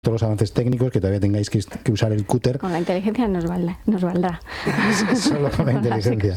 todos los avances técnicos, que todavía tengáis que usar el cúter. Con la inteligencia nos valdrá. Solo con la inteligencia.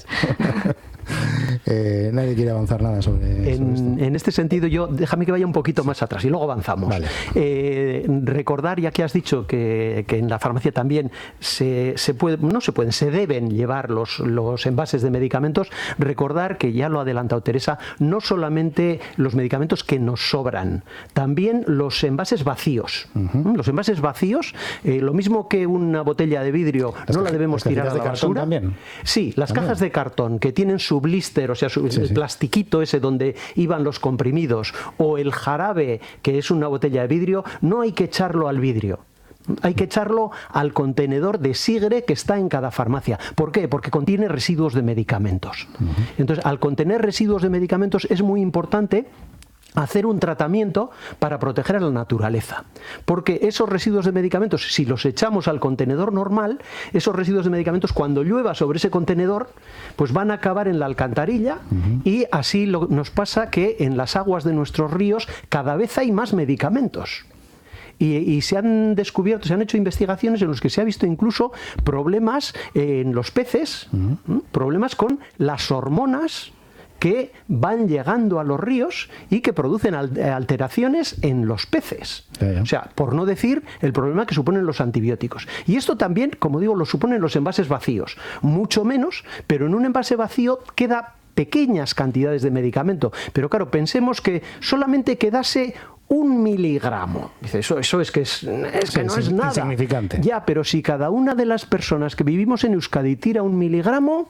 Nadie quiere avanzar nada sobre esto. En este sentido, déjame que vaya un poquito más atrás y luego avanzamos. Vale. Recordar, ya que has dicho que en la farmacia también se deben llevar los envases de medicamentos, recordar que ya lo ha adelantado Teresa, no solamente los medicamentos que nos sobran, también los envases vacíos. Los envases vacíos, lo mismo que una botella de vidrio, no la debemos tirar a la basura. También. Sí, las cajas de cartón que tienen su blister, o sea, el plastiquito ese donde iban los comprimidos, o el jarabe, que es una botella de vidrio, no hay que echarlo al vidrio. Hay que echarlo al contenedor de sigre que está en cada farmacia. ¿Por qué? Porque contiene residuos de medicamentos. Entonces, al contener residuos de medicamentos es muy importante hacer un tratamiento para proteger a la naturaleza, porque esos residuos de medicamentos, si los echamos al contenedor normal, esos residuos de medicamentos, cuando llueva sobre ese contenedor, pues van a acabar en la alcantarilla, y así nos pasa que en las aguas de nuestros ríos cada vez hay más medicamentos. Y se han descubierto, se han hecho investigaciones en las que se ha visto incluso problemas en los peces, problemas con las hormonas que van llegando a los ríos y que producen alteraciones en los peces. O sea, por no decir el problema que suponen los antibióticos. Y esto también, como digo, lo suponen los envases vacíos. Mucho menos, pero en un envase vacío queda pequeñas cantidades de medicamento. Pero claro, pensemos que solamente quedase 1 miligramo. Dice, eso es que no es nada. Insignificante. Ya, pero si cada una de las personas que vivimos en Euskadi tira 1 miligramo,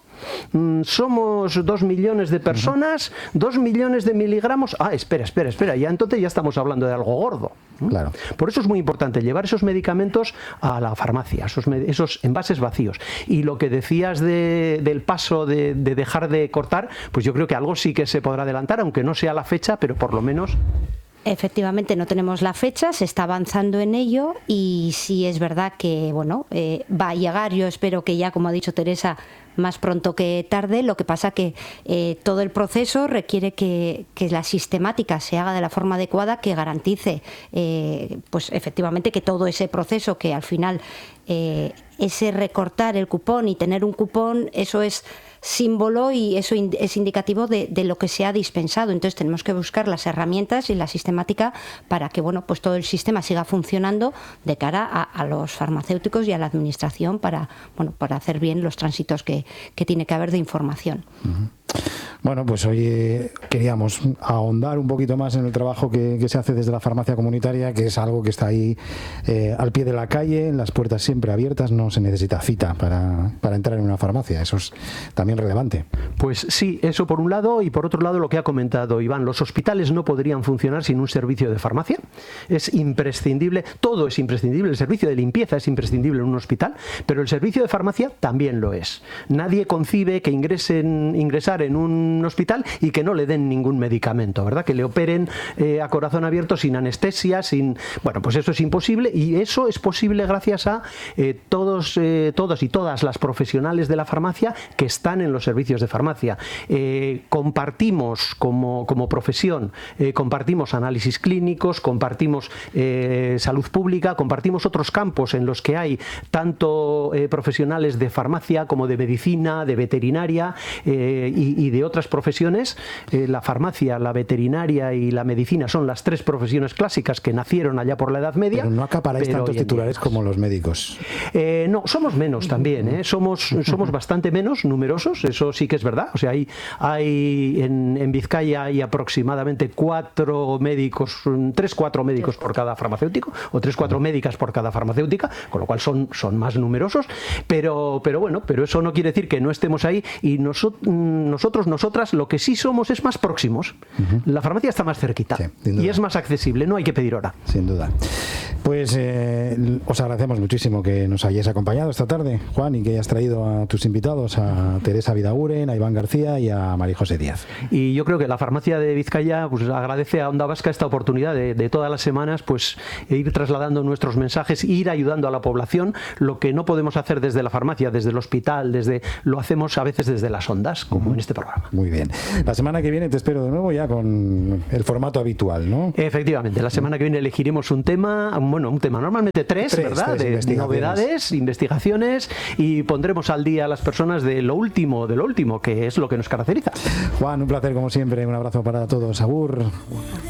somos 2 millones de personas, 2 millones de miligramos. Espera, ya entonces ya estamos hablando de algo gordo. Claro. Por eso es muy importante llevar esos medicamentos a la farmacia, esos envases vacíos. Y lo que decías del paso de dejar de cortar, pues yo creo que algo sí que se podrá adelantar, aunque no sea la fecha, pero por lo menos... Efectivamente, no tenemos la fecha, se está avanzando en ello, y sí es verdad que va a llegar, yo espero que ya, como ha dicho Teresa, más pronto que tarde. Lo que pasa que todo el proceso requiere que la sistemática se haga de la forma adecuada, que garantice pues efectivamente que todo ese proceso, que al final ese recortar el cupón y tener un cupón, eso es símbolo y eso es indicativo de lo que se ha dispensado. Entonces tenemos que buscar las herramientas y la sistemática para que pues todo el sistema siga funcionando de cara a los farmacéuticos y a la administración para hacer bien los tránsitos que tiene que haber de información. Bueno, pues hoy queríamos ahondar un poquito más en el trabajo que se hace desde la farmacia comunitaria, que es algo que está ahí al pie de la calle, las puertas siempre abiertas, no se necesita cita para entrar en una farmacia. Eso es también relevante. Pues sí, eso por un lado, y por otro lado lo que ha comentado Iván, los hospitales no podrían funcionar sin un servicio de farmacia. Es imprescindible, todo es imprescindible, el servicio de limpieza es imprescindible en un hospital, pero el servicio de farmacia también lo es. Nadie concibe que ingresar en un hospital y que no le den ningún medicamento, ¿verdad? Que le operen a corazón abierto sin anestesia, pues eso es imposible, y eso es posible gracias a todos y todas las profesionales de la farmacia que están en los servicios de farmacia. Compartimos como profesión, compartimos análisis clínicos, compartimos salud pública, compartimos otros campos en los que hay tanto profesionales de farmacia como de medicina, de veterinaria y de otras profesiones. La farmacia, la veterinaria y la medicina son las 3 profesiones clásicas que nacieron allá por la Edad Media. Pero no acaparáis tantos titulares como los médicos. No, somos menos también, somos bastante menos numerosos, eso sí que es verdad. O sea, hay en Vizcaya hay aproximadamente 4 médicos, 3-4 médicos por cada farmacéutico, o 3-4 médicas por cada farmacéutica, con lo cual son más numerosos, pero eso no quiere decir que no estemos ahí, y nosotras lo que sí somos es más próximos. La farmacia está más cerquita, y es más accesible, no hay que pedir hora. Sin duda. Pues os agradecemos muchísimo que nos hayáis acompañado esta tarde, Juan, y que hayas traído a tus invitados, a Teresa Vidaguren, a Iván García y a María José Díaz. Y yo creo que la farmacia de Vizcaya pues agradece a Onda Vasca esta oportunidad de todas las semanas pues ir trasladando nuestros mensajes, ir ayudando a la población. Lo que no podemos hacer desde la farmacia, desde el hospital, lo hacemos a veces desde las ondas, como en este programa. Muy bien. La semana que viene te espero de nuevo ya con el formato habitual, ¿no? Efectivamente, la semana que viene elegiremos un tema, un bueno, un tema, normalmente tres, ¿verdad? De novedades, investigaciones, y pondremos al día a las personas de lo último, que es lo que nos caracteriza. Juan, un placer como siempre, un abrazo para todos, agur.